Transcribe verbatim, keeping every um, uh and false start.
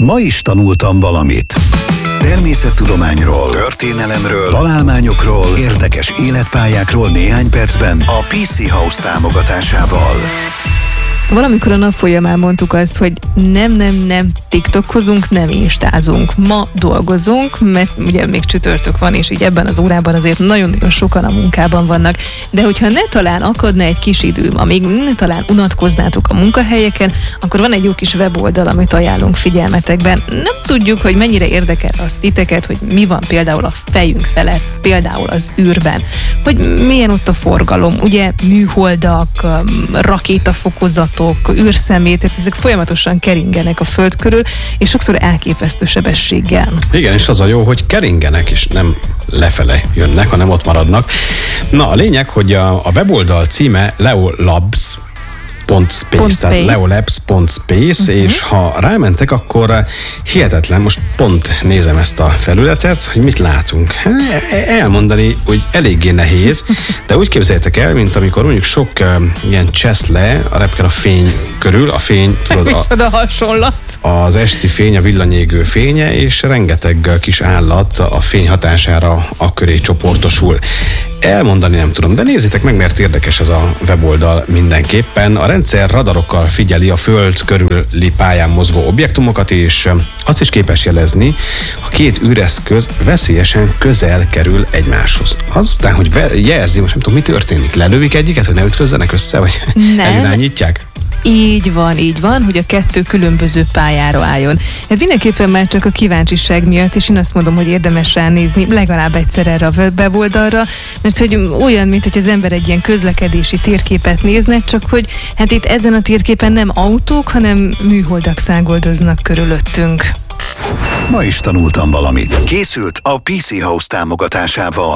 Ma is tanultam valamit. Természettudományról, történelemről, találmányokról, érdekes életpályákról néhány percben a pé cé House támogatásával. Valamikor a nap folyamán mondtuk azt, hogy nem, nem, nem TikTokozunk, nem instázunk. Ma dolgozunk, mert ugye még csütörtök van, és így ebben az órában azért nagyon-nagyon sokan a munkában vannak. De hogyha ne talán akadna egy kis idő, amíg ne talán unatkoznátok a munkahelyeken, akkor van egy jó kis weboldal, amit ajánlunk figyelmetekben. Nem tudjuk, hogy mennyire érdekel az titeket, hogy mi van például a fejünk felett, például az űrben, hogy milyen ott a forgalom, ugye műholdak, rakétafokozatok, űrszemélyek, ezek folyamatosan keringenek a Föld körül, és sokszor elképesztő sebességgel. Igen, és az a jó, hogy keringenek, és nem lefele jönnek, hanem ott maradnak. Na, a lényeg, hogy a, a weboldal címe leolabs pont space, tehát leolabs pont space, uh-huh. És ha rámentek, akkor hihetetlen, most pont nézem ezt a felületet, hogy mit látunk. Elmondani, hogy eléggé nehéz, de úgy képzeljétek el, mint amikor mondjuk sok uh, ilyen csesz le a repkel a fény körül, a fény, tudod, a, hasonlat. Az esti fény, a villanyégő fénye, és rengeteg kis állat a fény hatására a köré csoportosul. Elmondani nem tudom, de nézzétek meg, mert érdekes ez a weboldal mindenképpen. A rendszer radarokkal figyeli a Föld körüli pályán mozgó objektumokat, és azt is képes jelezni, ha két űreszköz veszélyesen közel kerül egymáshoz. Azután, hogy jelzi, most nem tudom, mi történik, lelövik egyiket, hogy ne ütközzenek össze, vagy elirányítják? Így van, így van, hogy a kettő különböző pályára álljon. Hát mindenképpen már csak a kíváncsiság miatt, és én azt mondom, hogy érdemes ránézni legalább egyszer erre a weboldalra, mert hogy olyan, mint hogy az ember egy ilyen közlekedési térképet nézne, csak hogy hát itt ezen a térképen nem autók, hanem műholdak száguldoznak körülöttünk. Ma is tanultam valamit. Készült a pé cé House támogatásával.